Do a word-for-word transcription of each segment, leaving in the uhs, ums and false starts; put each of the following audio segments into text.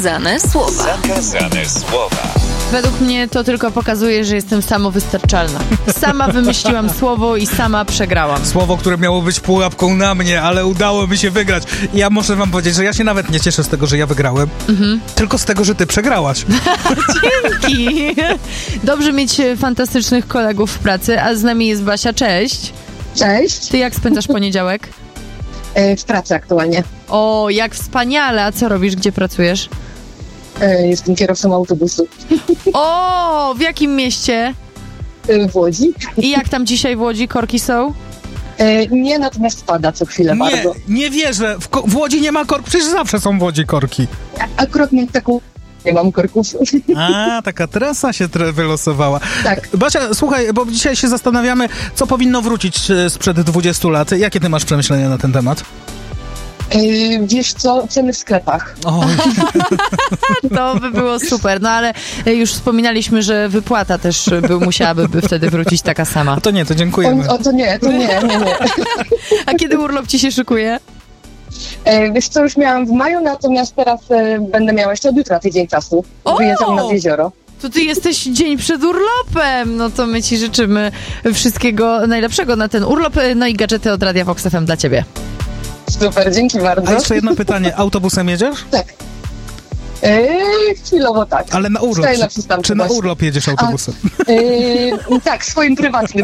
Zakazane słowa. Zakazane słowa. Według mnie to tylko pokazuje, że jestem samowystarczalna. Sama wymyśliłam słowo i sama przegrałam. Słowo, które miało być pułapką na mnie, ale udało mi się wygrać. Ja muszę wam powiedzieć, że ja się nawet nie cieszę z tego, że ja wygrałem, mhm. tylko z tego, że ty przegrałaś. Dzięki! Dobrze mieć fantastycznych kolegów w pracy, a z nami jest Basia. Cześć! Cześć! Ty jak spędzasz poniedziałek? E, w pracy aktualnie. O, jak wspaniale! A co robisz? Gdzie pracujesz? E, jestem kierowcą autobusu. O, w jakim mieście? E, w Łodzi. I jak tam dzisiaj w Łodzi korki są? E, nie, natomiast pada co chwilę Nie, bardzo. nie wierzę. W, ko- w Łodzi nie ma korków. Przecież zawsze są w Łodzi korki. Akurat mam taką... Nie mam korków. A, taka trasa się tre- wylosowała. Tak. Basia, słuchaj, bo dzisiaj się zastanawiamy, co powinno wrócić e, sprzed dwudziestu lat. Jakie ty masz przemyślenia na ten temat? E, wiesz co? Ceny w sklepach. Oj. To by było super, no ale już wspominaliśmy, że wypłata też by, musiałaby by wtedy wrócić taka sama. To nie, to dziękujemy. O, o to nie, to nie, nie, nie. A kiedy urlop ci się szykuje? E, wiesz co? Już miałam w maju, natomiast teraz e, będę miała jeszcze od jutra tydzień czasu. O! Wyjeżdżam nad jezioro. To ty jesteś dzień przed urlopem, no to my ci życzymy wszystkiego najlepszego na ten urlop, no i gadżety od Radia Vox F M dla ciebie. Super, dzięki bardzo. A jeszcze jedno pytanie. Autobusem jedziesz? Tak. E, chwilowo tak. Ale na urlop. Stoję na Czy, przystanku czy na właśnie. urlop jedziesz autobusem? E, tak, swoim prywatnym.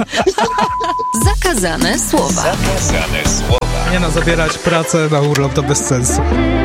Zakazane słowa. Zakazane słowa. Nie no, zabierać pracę na urlop to bez sensu.